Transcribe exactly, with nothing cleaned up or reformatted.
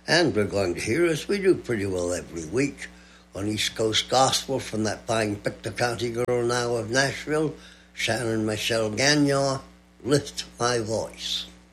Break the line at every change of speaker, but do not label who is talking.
And we're going to hear, as we do pretty well every week, on East Coast Gospel from that fine Pictou County girl now of Nashville, Shannon Michelle Gagnon, Lift My Voice.